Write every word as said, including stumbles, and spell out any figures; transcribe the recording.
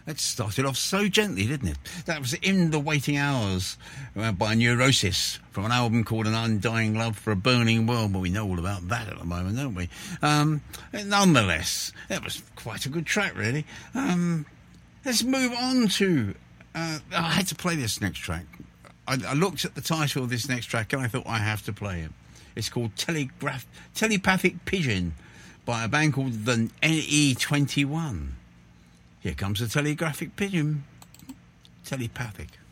It started off so gently, didn't it? That was In the Waiting Hours uh, by Neurosis from an album called An Undying Love for a Burning World. Well, we know all about that at the moment, don't we? Um, nonetheless, that was quite a good track, really. Um, let's move on to... Uh, I had to play this next track. I, I looked at the title of this next track and I thought I have to play it. It's called Telegraph, Telepathic Pigeon by a band called the N E twenty-one. Here comes the telegraphic pigeon. Telepathic.